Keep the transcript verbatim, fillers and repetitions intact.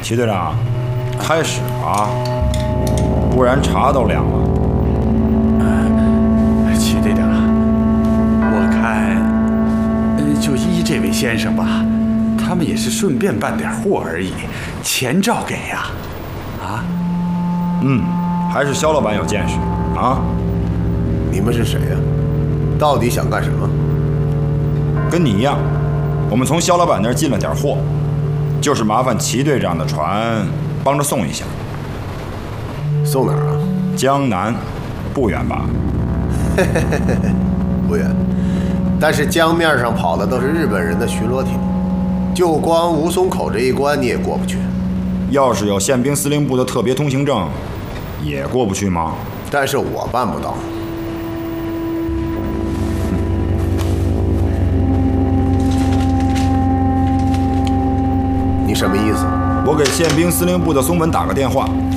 齐队长，开始吧，不然茶都凉了。 齐队长，我看，呃，就依这位先生吧，他们也是顺便办点货而已，钱照给呀。啊？ 嗯，还是肖老板有见识啊。 你们是谁呀？到底想干什么？ 跟你一样，我们从肖老板那儿进了点货，就是麻烦齐队长的船帮着送一下。 送哪儿啊？ 江南，不远吧？ 嘿嘿嘿嘿，不远。但是江面上跑的都是日本人的巡逻艇，就光吴淞口这一关你也过不去。 要是有宪兵司令部的特别通行证，也过不去吗？ 但是我办不到。你什么意思？ 我给宪兵司令部的松本打个电话，